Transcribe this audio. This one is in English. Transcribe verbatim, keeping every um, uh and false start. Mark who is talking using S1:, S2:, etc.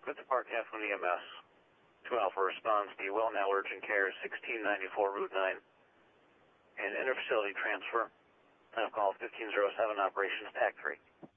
S1: Good Park Half Moon E M S. two Alpha responds to well now urgent care sixteen ninety-four Route nine. And interfacility transfer. Time call fifteen oh seven, operations T A C three.